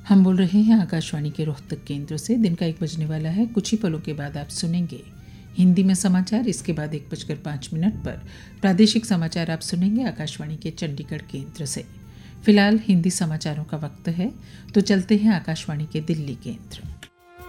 हम बोल रहे हैं आकाशवाणी के रोहतक केंद्र से। दिन का 1 बजने वाला है। कुछ ही पलों के बाद आप सुनेंगे हिंदी में समाचार। इसके बाद 1:05 पर प्रादेशिक समाचार आप सुनेंगे आकाशवाणी के चंडीगढ़ केंद्र से। फिलहाल हिंदी समाचारों का वक्त है, तो चलते हैं आकाशवाणी के दिल्ली केंद्र।